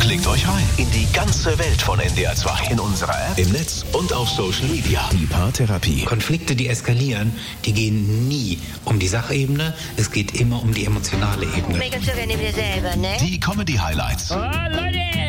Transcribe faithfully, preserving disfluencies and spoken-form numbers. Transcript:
Klickt euch rein in die ganze Welt von N D R zwei. In unserer App, im Netz und auf Social Media. Die Paartherapie. Konflikte, die eskalieren, die gehen nie um die Sachebene. Es geht immer um die emotionale Ebene. Make up so neben dir selber, ne? Die Comedy-Highlights. Oh, Leute!